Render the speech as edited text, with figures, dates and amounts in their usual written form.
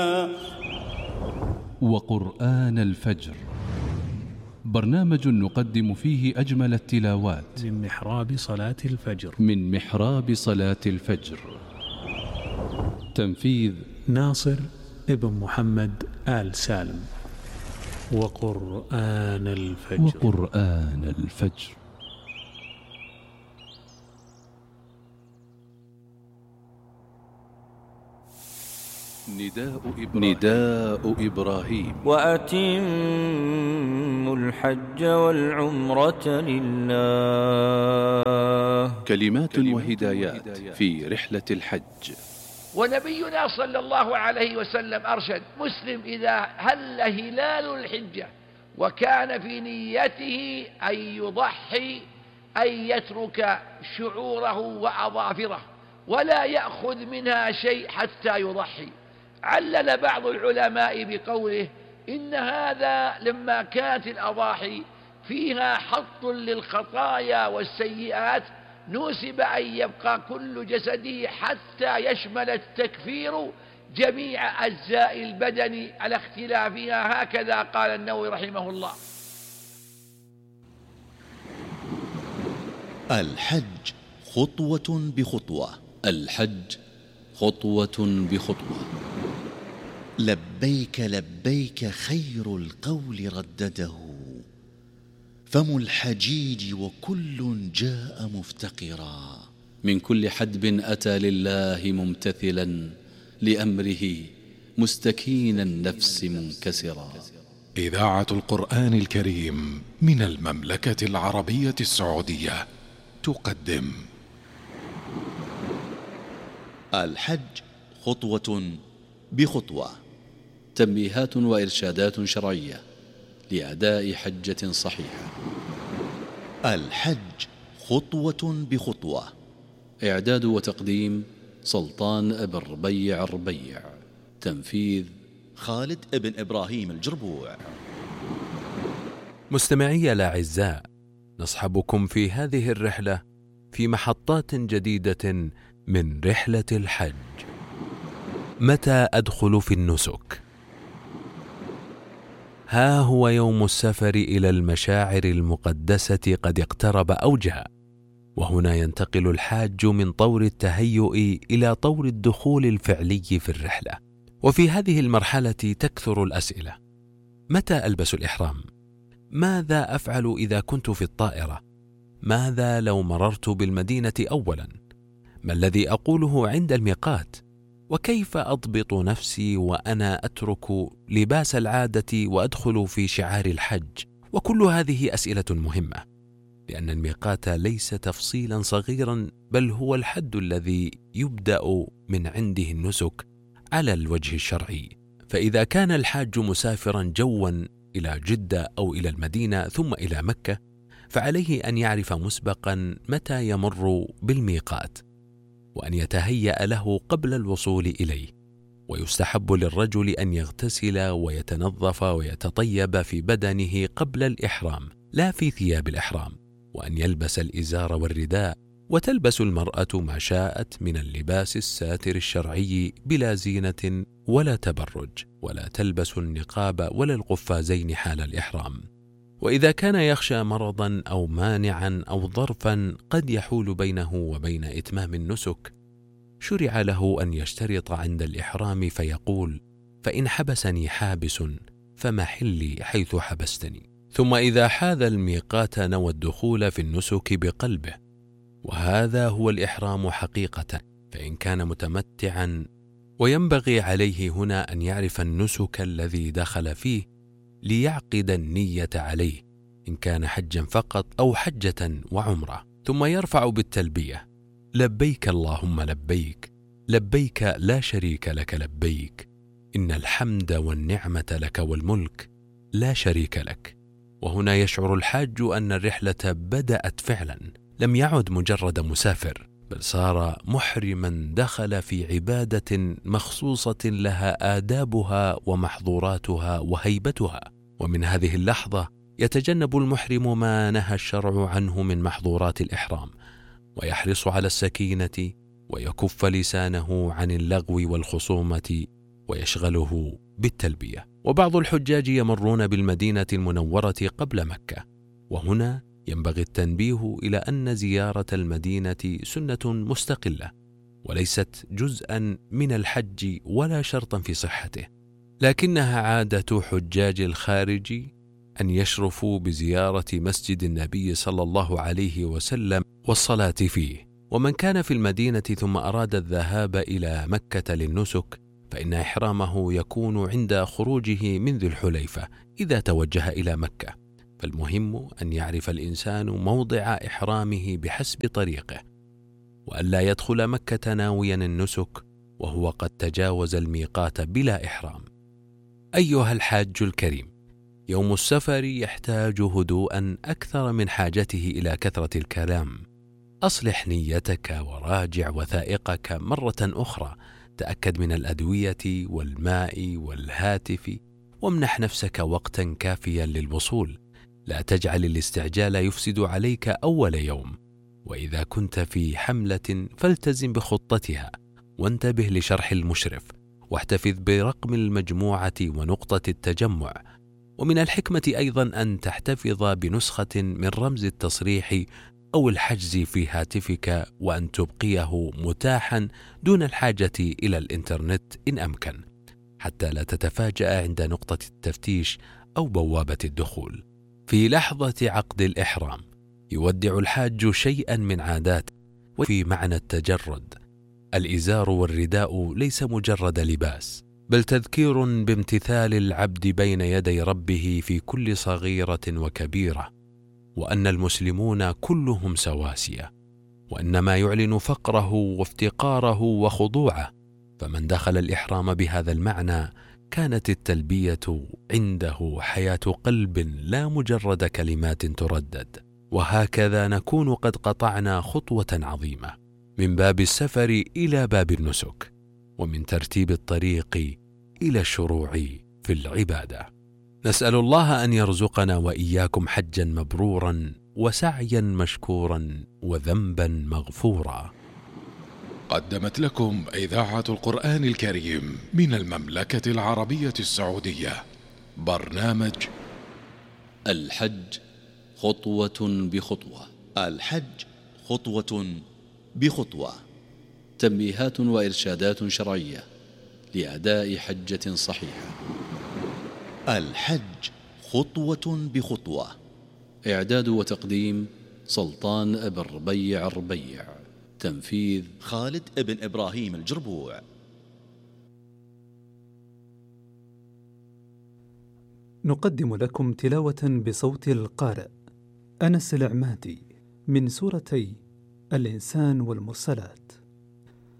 وقرآن الفجر، برنامج نقدم فيه أجمل التلاوات من محراب صلاة الفجر. تنفيذ ناصر ابن محمد آل سالم. وقرآن الفجر. نداء إبراهيم. وأتموا الحج والعمرة لله. كلمات وهدايات في رحلة الحج. ونبينا صلى الله عليه وسلم أرشد مسلم إذا هل هلال الحجة وكان في نيته أن يضحي أن يترك شعوره وأظافره ولا يأخذ منها شيء حتى يضحي. علل بعض العلماء بقوله إن هذا لما كانت الأضاحي فيها حط للخطايا والسيئات نوسب أن يبقى كل جسده حتى يشمل التكفير جميع أجزاء البدن على اختلافها، هكذا قال النووي رحمه الله. الحج خطوة بخطوة. الحج خطوة بخطوة. لبيك لبيك خير القول ردده، فم الحجيج وكل جاء مفتقرا. من كل حدب أتى لله ممتثلا لأمره مستكين النفس منكسرا. إذاعة القرآن الكريم من المملكة العربية السعودية تقدم الحج خطوة بخطوة. تنبيهات وإرشادات شرعية لأداء حجة صحيحة. الحج خطوة بخطوة. إعداد وتقديم سلطان ابن ربيع. تنفيذ خالد ابن إبراهيم الجربوع. مستمعي الأعزاء، نصحبكم في هذه الرحلة في محطات جديدة من رحلة الحج. متى أدخل في النسك؟ ها هو يوم السفر إلى المشاعر المقدسة قد اقترب أو جاء، وهنا ينتقل الحاج من طور التهيؤ إلى طور الدخول الفعلي في الرحلة. وفي هذه المرحلة تكثر الأسئلة: متى ألبس الإحرام؟ ماذا أفعل إذا كنت في الطائرة؟ ماذا لو مررت بالمدينة أولا؟ ما الذي أقوله عند الميقات؟ وكيف أضبط نفسي وأنا أترك لباس العادة وأدخل في شعار الحج؟ وكل هذه أسئلة مهمة، لأن الميقات ليس تفصيلا صغيرا، بل هو الحد الذي يبدأ من عنده النسك على الوجه الشرعي. فإذا كان الحاج مسافرا جوا إلى جدة أو إلى المدينة ثم إلى مكة، فعليه أن يعرف مسبقا متى يمر بالميقات، وأن يتهيأ له قبل الوصول إليه. ويستحب للرجل أن يغتسل ويتنظف ويتطيب في بدنه قبل الإحرام لا في ثياب الإحرام، وأن يلبس الإزار والرداء. وتلبس المرأة ما شاءت من اللباس الساتر الشرعي بلا زينة ولا تبرج، ولا تلبس النقاب ولا القفازين حال الإحرام. وإذا كان يخشى مرضا أو مانعا أو ظرفا قد يحول بينه وبين إتمام النسك، شرع له أن يشترط عند الإحرام فيقول: فإن حبسني حابس فمحلي حيث حبستني. ثم إذا حاذ الميقات نوى الدخول في النسك بقلبه، وهذا هو الإحرام حقيقة. فإن كان متمتعا، وينبغي عليه هنا أن يعرف النسك الذي دخل فيه ليعقد النية عليه، إن كان حجا فقط أو حجة وعمرة. ثم يرفع بالتلبية: لبيك اللهم لبيك، لبيك لا شريك لك لبيك، إن الحمد والنعمة لك والملك لا شريك لك. وهنا يشعر الحاج أن الرحلة بدأت فعلا، لم يعد مجرد مسافر، بل صار محرما دخل في عبادة مخصوصة لها آدابها ومحظوراتها وهيبتها. ومن هذه اللحظة يتجنب المحرم ما نهى الشرع عنه من محظورات الإحرام، ويحرص على السكينة، ويكف لسانه عن اللغو والخصومة، ويشغله بالتلبية. وبعض الحجاج يمرون بالمدينة المنورة قبل مكة، وهنا ينبغي التنبيه إلى أن زيارة المدينة سنة مستقلة وليست جزءا من الحج ولا شرطا في صحته، لكنها عادة حجاج الخارج أن يشرفوا بزيارة مسجد النبي صلى الله عليه وسلم والصلاة فيه. ومن كان في المدينة ثم أراد الذهاب إلى مكة للنسك فإن إحرامه يكون عند خروجه من ذي الحليفة إذا توجه إلى مكة، فالمهم أن يعرف الإنسان موضع إحرامه بحسب طريقه، وألا يدخل مكة ناويا النسك وهو قد تجاوز الميقات بلا إحرام. أيها الحاج الكريم، يوم السفر يحتاج هدوءا أكثر من حاجته إلى كثرة الكلام. أصلح نيتك وراجع وثائقك مرة أخرى، تأكد من الأدوية والماء والهاتف، وامنح نفسك وقتا كافيا للوصول. لا تجعل الاستعجال يفسد عليك أول يوم، وإذا كنت في حملة فالتزم بخطتها، وانتبه لشرح المشرف، واحتفظ برقم المجموعة ونقطة التجمع. ومن الحكمة أيضا أن تحتفظ بنسخة من رمز التصريح أو الحجز في هاتفك، وأن تبقيه متاحا دون الحاجة إلى الإنترنت إن أمكن، حتى لا تتفاجأ عند نقطة التفتيش أو بوابة الدخول. في لحظة عقد الإحرام يودع الحاج شيئا من عاداته، وفي معنى التجرد. الإزار والرداء ليس مجرد لباس، بل تذكير بامتثال العبد بين يدي ربه في كل صغيرة وكبيرة، وأن المسلمون كلهم سواسية، وأن ما يعلن فقره وافتقاره وخضوعه. فمن دخل الإحرام بهذا المعنى كانت التلبية عنده حياة قلب لا مجرد كلمات تردد. وهكذا نكون قد قطعنا خطوة عظيمة من باب السفر إلى باب النسك، ومن ترتيب الطريق إلى الشروع في العبادة. نسأل الله أن يرزقنا وإياكم حجا مبرورا وسعيا مشكورا وذنبا مغفورا. قدمت لكم إذاعة القرآن الكريم من المملكة العربية السعودية برنامج الحج خطوة بخطوة. الحج خطوة بخطوة. تنبيهات وإرشادات شرعية لأداء حجة صحيحة. الحج خطوة بخطوة. إعداد وتقديم سلطان بن ربيع الربيع. تنفيذ خالد بن إبراهيم الجربوع. نقدم لكم تلاوة بصوت القارئ أنس العمادي من سورتي الإنسان والمرسلات.